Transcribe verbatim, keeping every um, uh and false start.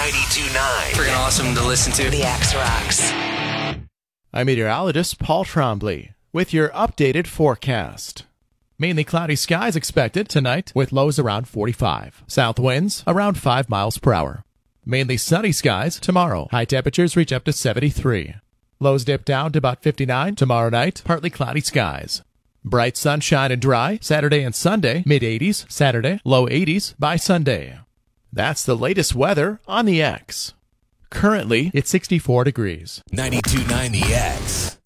ninety-two point nine. Freaking awesome to listen to. The X Rocks. I'm meteorologist Paul Trombley with your updated forecast. Mainly cloudy skies expected tonight with lows around forty-five. South winds around five miles per hour. Mainly sunny skies tomorrow. High temperatures reach up to seventy-three. Lows dip down to about fifty-nine. Tomorrow night, partly cloudy skies. Bright sunshine and dry Saturday and Sunday, mid eighties. Saturday, low eighties by Sunday. That's the latest weather on the X. Currently, it's sixty-four degrees. ninety-two point nine The X.